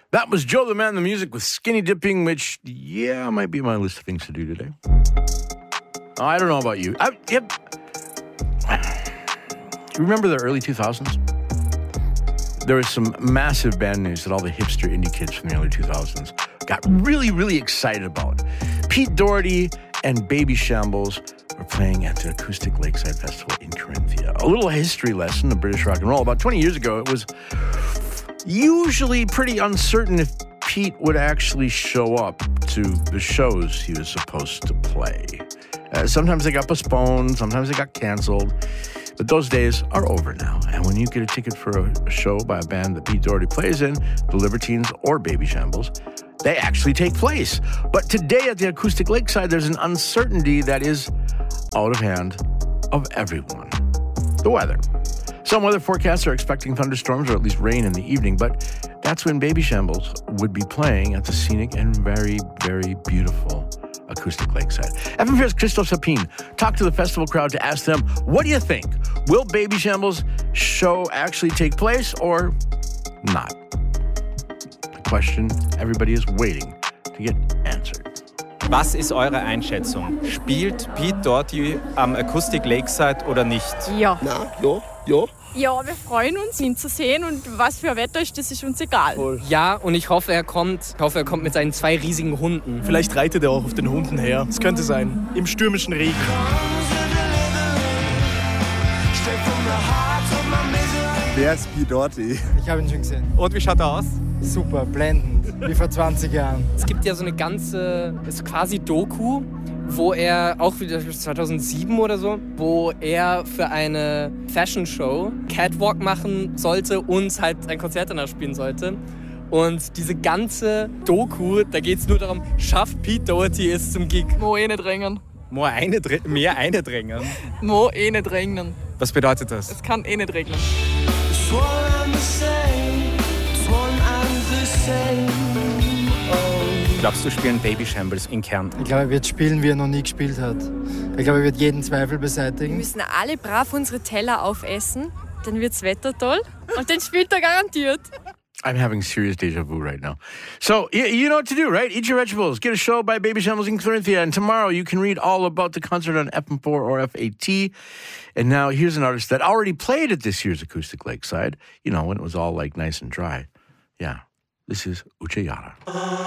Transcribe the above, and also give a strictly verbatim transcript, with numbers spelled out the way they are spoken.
That was Joe the Man, the music with Skinny Dipping, which, yeah, might be my list of things to do today. I don't know about you. I, yep. Remember the early two thousands? There was some massive band news that all the hipster indie kids from the early two thousands got really, really excited about. Pete Doherty and Baby Shambles were playing at the Acoustic Lakeside Festival in Corinthia. A little history lesson of British rock and roll. About twenty years ago, it was usually pretty uncertain if Pete would actually show up to the shows he was supposed to play. Uh, sometimes they got postponed, sometimes they got canceled, but those days are over now. And when you get a ticket for a, a show by a band that Pete Doherty plays in, the Libertines or Baby Shambles, they actually take place. But today at the Acoustic Lakeside, there's an uncertainty that is out of hand of everyone. The weather. Some weather forecasts are expecting thunderstorms or at least rain in the evening, but that's when Baby Shambles would be playing at the scenic and very, very beautiful Acoustic Lakeside. F M Pr's Christoph Sapin talked to the festival crowd to ask them, what do you think? Will Baby Shambles' show actually take place or not? The question everybody is waiting to get answered. Was ist eure Einschätzung? Spielt Pete Doherty am Acoustic Lakeside oder nicht? Ja. Na, ja, ja. Ja, wir freuen uns, ihn zu sehen und was für ein Wetter ist, das ist uns egal. Voll. Ja, und ich hoffe, er kommt. Ich hoffe, er kommt mit seinen zwei riesigen Hunden. Vielleicht reitet er auch auf den Hunden her. Das könnte sein. Im stürmischen Regen. Wer ist Pete Doherty? Ich habe ihn schon gesehen. Und wie schaut er aus? Super, blendend, wie vor zwanzig Jahren. Es gibt ja so eine ganze, ist quasi Doku, wo er, auch wieder zweitausendsieben oder so, wo er für eine Fashion Show Catwalk machen sollte und halt ein Konzert danach spielen sollte. Und diese ganze Doku, da geht es nur darum, schafft Pete Doherty es zum Gig? Mo eh nicht drängen. Mo eine, mehr eine drängen. Mo eh nicht drängen. Was bedeutet das? Es kann eh nicht regnen. Glaubst du, spielen Baby Shambles in Kärnten? Ich glaube, er wird spielen, wie er noch nie gespielt hat. Ich glaube, er wird jeden Zweifel Wir beseitigen. müssen alle brav unsere Teller aufessen, dann wird's Wetter toll und dann spielt er garantiert. I'm having serious deja vu right now. So, you, you know what to do, right? Eat your vegetables. Get a show by Baby Shambles in Corinthia. And tomorrow you can read all about the concert on F M four or F A T. And now here's an artist that already played at this year's Acoustic Lakeside. You know, when it was all like nice and dry. Yeah, this is Uche Yara.